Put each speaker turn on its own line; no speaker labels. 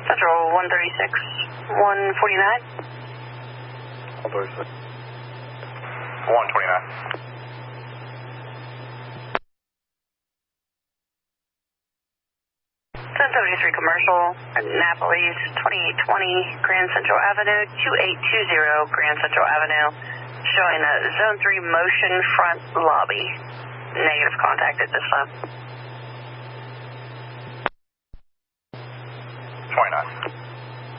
Central 136, 149.
136. 129.
1073 Commercial, Annapolis, 2820 Grand Central Avenue, 2820 Grand Central Avenue, showing a Zone 3 motion front lobby. Negative contact at this time.
29.